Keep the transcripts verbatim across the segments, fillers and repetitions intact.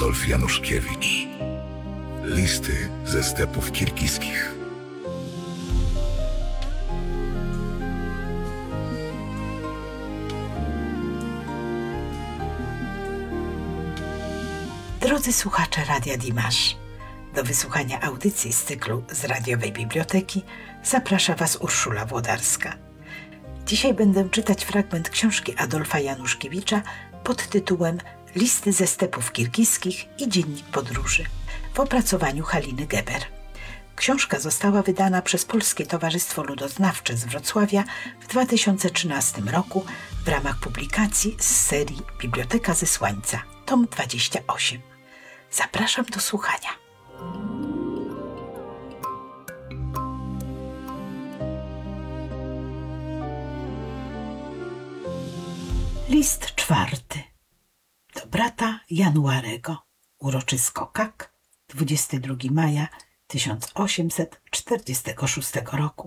Adolf Januszkiewicz. Listy ze stepów kirgiskich. Drodzy słuchacze Radia Dimash, do wysłuchania audycji z cyklu z radiowej biblioteki zaprasza Was Urszula Włodarska. Dzisiaj będę czytać fragment książki Adolfa Januszkiewicza pod tytułem Listy ze stepów kirgiskich i dziennik podróży w opracowaniu Haliny Geber. Książka została wydana przez Polskie Towarzystwo Ludoznawcze z Wrocławia w dwa tysiące trzynastym roku w ramach publikacji z serii Biblioteka Zesłańca, tom dwadzieścia osiem. Zapraszam do słuchania. List czwarty. Do brata Januarego. Uroczy Skokak, dwudziestego drugiego maja tysiąc osiemset czterdziestego szóstego roku.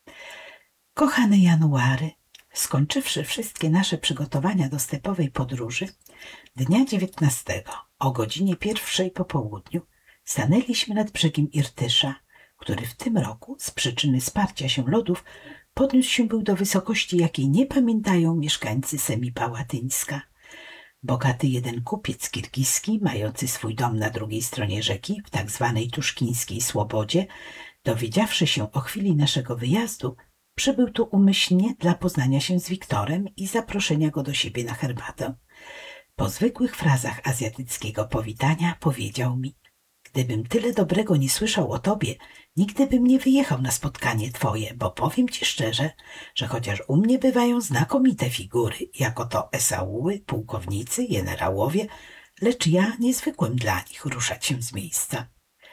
Kochany January, skończywszy wszystkie nasze przygotowania do stepowej podróży, dnia dziewiętnastego o godzinie pierwszej po południu stanęliśmy nad brzegiem Irtysza, który w tym roku z przyczyny sparcia się lodów podniósł się był do wysokości, jakiej nie pamiętają mieszkańcy Semipałatyńska. Bogaty jeden kupiec kirgiski, mający swój dom na drugiej stronie rzeki, w tak zwanej Tuszkińskiej Słobodzie, dowiedziawszy się o chwili naszego wyjazdu, przybył tu umyślnie dla poznania się z Wiktorem i zaproszenia go do siebie na herbatę. Po zwykłych frazach azjatyckiego powitania powiedział mi: gdybym tyle dobrego nie słyszał o tobie, nigdy bym nie wyjechał na spotkanie twoje, bo powiem ci szczerze, że chociaż u mnie bywają znakomite figury, jako to esauły, pułkownicy, generałowie, lecz ja nie zwykłem dla nich ruszać się z miejsca.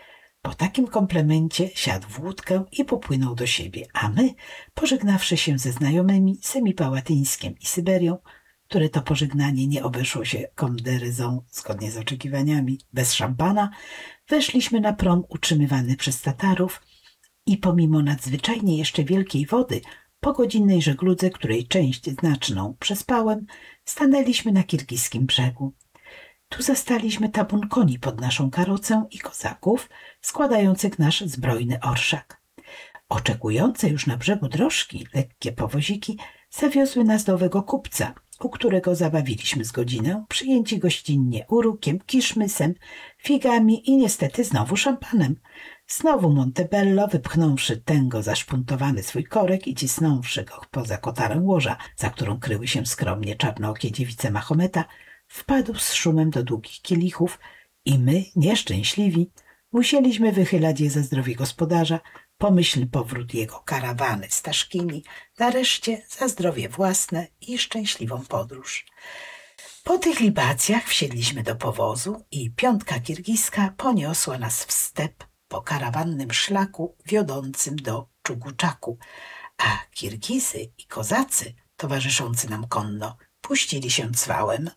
Po takim komplemencie siadł w łódkę i popłynął do siebie, a my, pożegnawszy się ze znajomymi Semipałatyńskiem i Syberią, które to pożegnanie nie obeszło się komderyzą, zgodnie z oczekiwaniami, bez szampana, weszliśmy na prom utrzymywany przez Tatarów i pomimo nadzwyczajnie jeszcze wielkiej wody, po godzinnej żegludze, której część znaczną przespałem, stanęliśmy na kirgiskim brzegu. Tu zastaliśmy tabun koni pod naszą karocę i kozaków składających nasz zbrojny orszak. Oczekujące już na brzegu drożki, lekkie powoziki, zawiozły nas do owego kupca, u którego zabawiliśmy z godzinę, przyjęci gościnnie urukiem, kiszmysem, figami i niestety znowu szampanem. Znowu Montebello, wypchnąwszy tęgo zaszpuntowany swój korek i cisnąwszy go poza kotarę łoża, za którą kryły się skromnie czarnookie dziewice Mahometa, wpadł z szumem do długich kielichów i my, nieszczęśliwi, musieliśmy wychylać je za zdrowie gospodarza, pomyślny powrót jego karawany z Taszkini, nareszcie za zdrowie własne i szczęśliwą podróż. Po tych libacjach wsiedliśmy do powozu i piątka kirgiska poniosła nas w step po karawannym szlaku wiodącym do Czuguczaku, a Kirgizy i kozacy towarzyszący nam konno puścili się cwałem.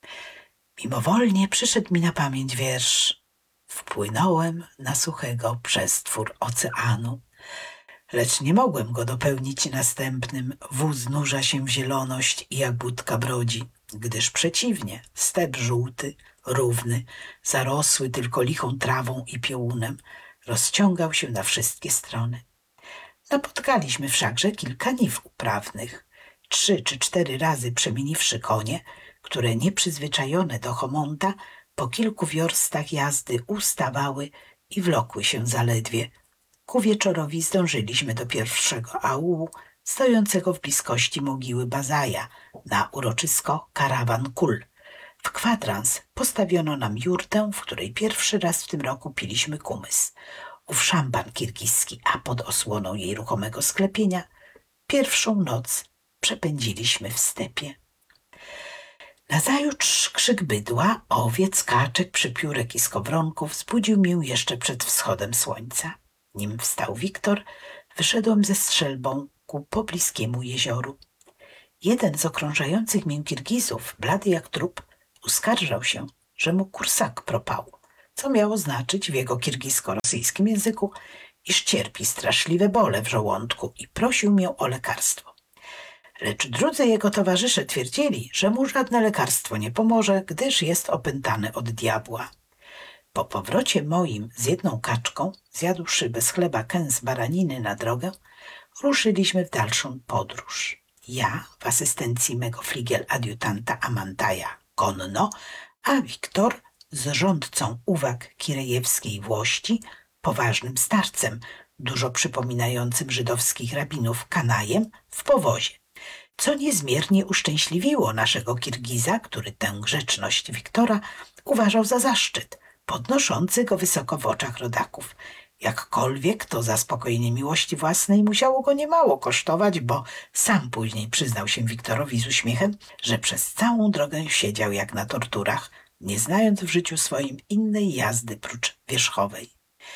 Mimowolnie przyszedł mi na pamięć wiersz: wpłynąłem na suchego przestwór oceanu, lecz nie mogłem go dopełnić następnym. Wóz nurza się w zieloność i jak budka brodzi, gdyż przeciwnie, step żółty, równy, zarosły tylko lichą trawą i piołunem, rozciągał się na wszystkie strony. Napotkaliśmy wszakże kilka niw uprawnych. Trzy czy cztery razy przemieniwszy konie, które nieprzyzwyczajone do Chomonta po kilku wiorstach jazdy ustawały i wlokły się zaledwie. Ku wieczorowi zdążyliśmy do pierwszego aulu, stojącego w bliskości mogiły Bazaja, na uroczysko karawan Kul. W kwadrans postawiono nam jurtę, w której pierwszy raz w tym roku piliśmy kumys. Ów szampan kirgiski, a pod osłoną jej ruchomego sklepienia pierwszą noc przepędziliśmy w stepie. Nazajutrz krzyk bydła, owiec, kaczek, przypiórek i skowronków wzbudził mię jeszcze przed wschodem słońca. Nim wstał Wiktor, wyszedłem ze strzelbą ku pobliskiemu jezioru. Jeden z okrążających mię Kirgizów, blady jak trup, uskarżał się, że mu kursak propał, co miało znaczyć w jego kirgisko-rosyjskim języku, iż cierpi straszliwe bóle w żołądku i prosił mnie o lekarstwo. Lecz drudzy jego towarzysze twierdzili, że mu żadne lekarstwo nie pomoże, gdyż jest opętany od diabła. Po powrocie moim z jedną kaczką, zjadłszy bez chleba kęs baraniny na drogę, ruszyliśmy w dalszą podróż. Ja w asystencji mego fligiel-adiutanta Amantaja konno, a Wiktor z rządcą uwag kirejewskiej włości, poważnym starcem, dużo przypominającym żydowskich rabinów Kanajem, w powozie, co niezmiernie uszczęśliwiło naszego Kirgiza, który tę grzeczność Wiktora uważał za zaszczyt, podnoszący go wysoko w oczach rodaków. Jakkolwiek to zaspokojenie miłości własnej musiało go niemało kosztować, bo sam później przyznał się Wiktorowi z uśmiechem, że przez całą drogę siedział jak na torturach, nie znając w życiu swoim innej jazdy prócz wierzchowej.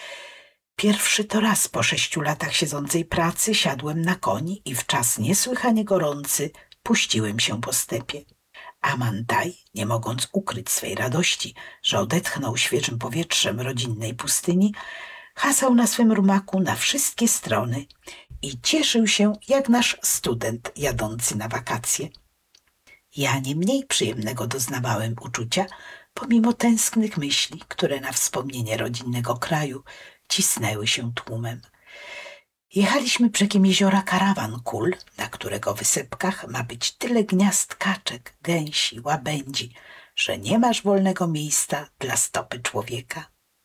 Pierwszy to raz po sześciu latach siedzącej pracy siadłem na koni i w czas niesłychanie gorący puściłem się po stepie. Amantaj, nie mogąc ukryć swej radości, że odetchnął świeżym powietrzem rodzinnej pustyni, hasał na swym rumaku na wszystkie strony i cieszył się jak nasz student jadący na wakacje. Ja nie mniej przyjemnego doznawałem uczucia, pomimo tęsknych myśli, które na wspomnienie rodzinnego kraju cisnęły się tłumem. Jechaliśmy brzegiem jeziora Karawan Kul, na którego wysepkach ma być tyle gniazd kaczek, gęsi, łabędzi, że nie masz wolnego miejsca dla stopy człowieka.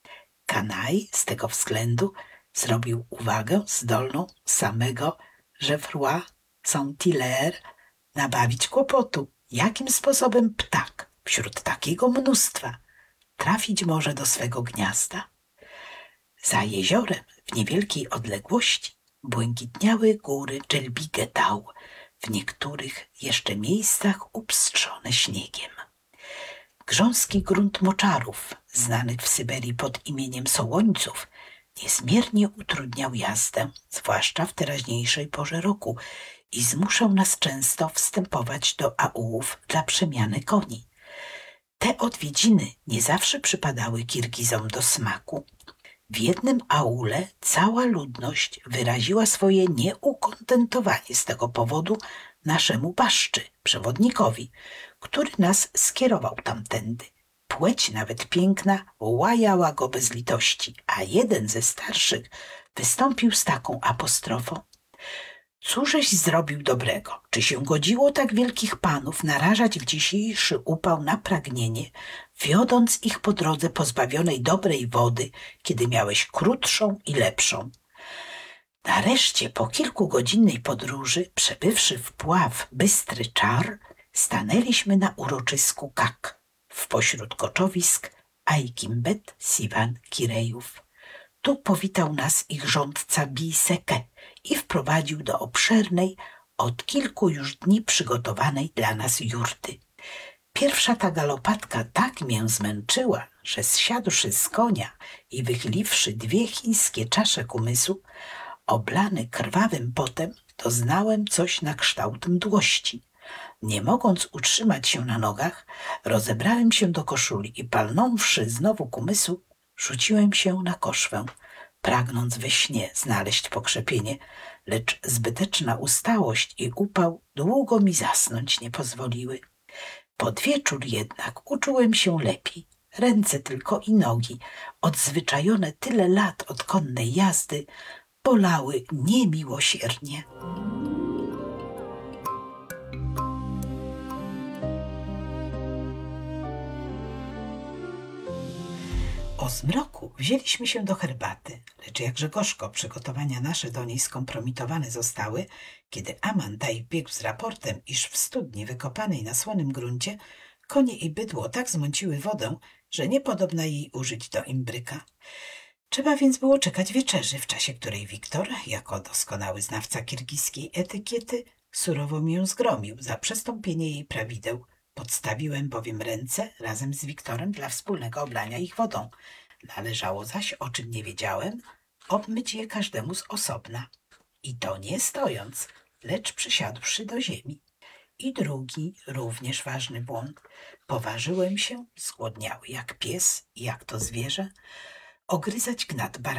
Kanaj z tego względu zrobił uwagę zdolną samego Geoffroy Saint-Hilaire nabawić kłopotu, jakim sposobem ptak wśród takiego mnóstwa trafić może do swego gniazda. Za jeziorem w niewielkiej odległości błękitniały góry Dżelbigetał, w niektórych jeszcze miejscach upstrzone śniegiem. Grząski grunt moczarów, znanych w Syberii pod imieniem Sołońców, niezmiernie utrudniał jazdę, zwłaszcza w teraźniejszej porze roku, i zmuszał nas często wstępować do aółów dla przemiany koni. Te odwiedziny nie zawsze przypadały Kirgizom do smaku. W jednym aule cała ludność wyraziła swoje nieukontentowanie z tego powodu naszemu baszczy, przewodnikowi, który nas skierował tamtędy. Płeć nawet piękna łajała go bez litości, a jeden ze starszych wystąpił z taką apostrofą: cóżeś zrobił dobrego? Czy się godziło tak wielkich panów narażać w dzisiejszy upał na pragnienie, wiodąc ich po drodze pozbawionej dobrej wody, kiedy miałeś krótszą i lepszą? Nareszcie po kilkugodzinnej podróży, przebywszy w Pław Bystry Czar, stanęliśmy na uroczysku Kak, w pośród koczowisk Ajkimbet Siwan Kirejów. Tu powitał nas ich rządca Biseke i wprowadził do obszernej, od kilku już dni przygotowanej dla nas jurty. Pierwsza ta galopatka tak mię zmęczyła, że zsiadłszy z konia i wychyliwszy dwie chińskie czasze kumysu, oblany krwawym potem, doznałem coś na kształt mdłości. Nie mogąc utrzymać się na nogach, rozebrałem się do koszuli i palnąwszy znowu kumysu, rzuciłem się na koszwę, pragnąc we śnie znaleźć pokrzepienie, lecz zbyteczna ustałość i upał długo mi zasnąć nie pozwoliły. Pod wieczór jednak uczułem się lepiej. Ręce tylko i nogi, odzwyczajone tyle lat od konnej jazdy, bolały niemiłosiernie. O zmroku wzięliśmy się do herbaty, lecz jakże gorzko przygotowania nasze do niej skompromitowane zostały, kiedy Amantaj wbiegł z raportem, iż w studni wykopanej na słonym gruncie konie i bydło tak zmąciły wodę, że niepodobna jej użyć do imbryka. Trzeba więc było czekać wieczerzy, w czasie której Wiktor, jako doskonały znawca kirgiskiej etykiety, surowo mię zgromił za przestąpienie jej prawideł. Podstawiłem bowiem ręce razem z Wiktorem dla wspólnego oblania ich wodą. Należało zaś, o czym nie wiedziałem, obmyć je każdemu z osobna. I to nie stojąc, lecz przysiadłszy do ziemi. I drugi, również ważny błąd. Poważyłem się, zgłodniały jak pies i jak to zwierzę, ogryzać gnat barana.